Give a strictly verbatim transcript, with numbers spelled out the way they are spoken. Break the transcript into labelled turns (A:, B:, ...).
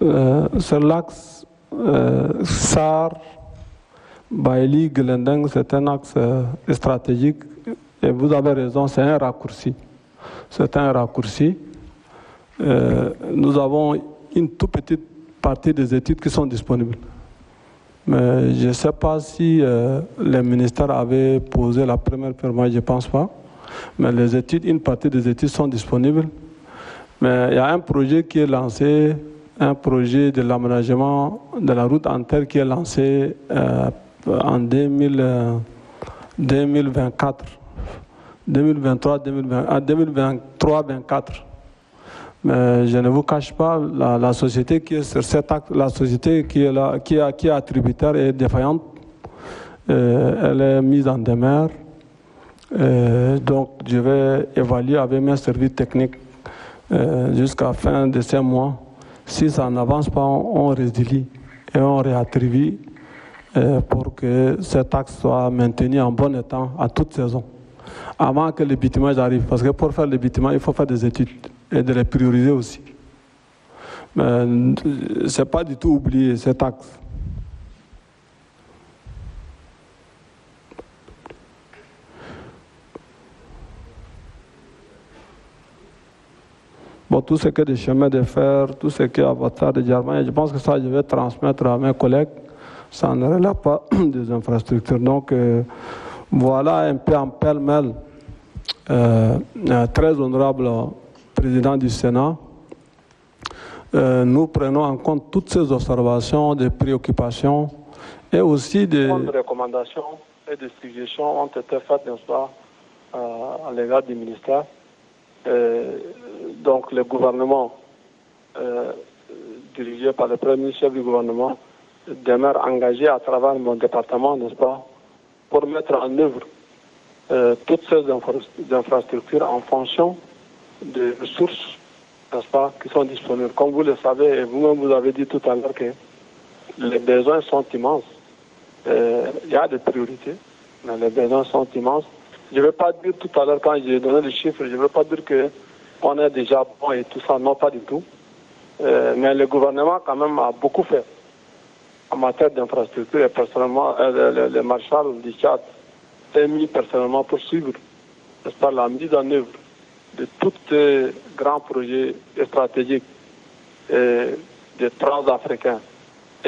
A: Euh, sur l'axe euh, Sar, Baili, Gelendeng, c'est un axe euh, stratégique. Et vous avez raison, c'est un raccourci. C'est un raccourci. Euh, nous avons une toute petite partie des études qui sont disponibles. Mais je ne sais pas si euh, les ministères avaient posé la première permis, je ne pense pas. Mais les études, une partie des études sont disponibles. Mais il y a un projet qui est lancé, un projet de l'aménagement de la route en terre qui est lancé euh, en deux mille vingt-quatre, deux mille vingt-trois, deux mille vingt, deux mille vingt-trois vingt-quatre. Mais je ne vous cache pas, la, la société qui est sur cet acte, la société qui est là, qui est, qui est attributaire est défaillante. Euh, elle est mise en demeure. Euh, donc, je vais évaluer avec mes services techniques euh, jusqu'à la fin de ces mois. Si ça n'avance pas, on, on résilie et on réattribue euh, pour que cet axe soit maintenu en bon état à toute saison, avant que le bitumage arrive. Parce que pour faire le bitumage, il faut faire des études et de les prioriser aussi. Mais ce n'est pas du tout oublié, cet axe. Bon, tout ce qui est des chemins de fer, tout ce qui est avatar de Germain, je pense que ça, je vais transmettre à mes collègues. Ça ne relève pas des infrastructures. Donc, euh, voilà un peu en pêle-mêle, euh, un très honorable président du Sénat. Euh, nous prenons en compte toutes ces observations, des préoccupations et aussi des...
B: De recommandations et de suggestions ont été faites, n'est-ce pas, euh, à l'égard du ministère. Euh, donc le gouvernement, euh, dirigé par le premier ministre du gouvernement, demeure engagé à travers mon département, n'est-ce pas, pour mettre en œuvre euh, toutes ces infra infrastructures en fonction des ressources, n'est-ce pas, qui sont disponibles. Comme vous le savez, et vous-même vous avez dit tout à l'heure que les besoins sont immenses. Euh, il y a des priorités, mais les besoins sont immenses. Je ne vais pas dire tout à l'heure, quand j'ai donné les chiffres, je ne veux pas dire qu'on est déjà bon et tout ça, non, pas du tout. Euh, mais le gouvernement, quand même, a beaucoup fait en matière d'infrastructure. Et personnellement, euh, le, le marshal du Tchad s'est mis personnellement pour suivre, n'est-ce pas, la mise en œuvre de tous les grands projets stratégiques et des transafricains